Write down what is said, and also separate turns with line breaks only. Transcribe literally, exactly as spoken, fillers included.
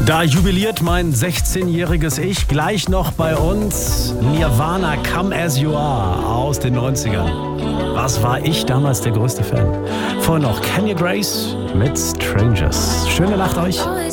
Da jubiliert mein sechzehnjähriges Ich. Gleich noch bei uns Nirvana, Come As You Are aus den neunzigern. Was war ich damals der größte Fan? Vorher noch Kanye Grace mit Strangers. Schöne Nacht euch.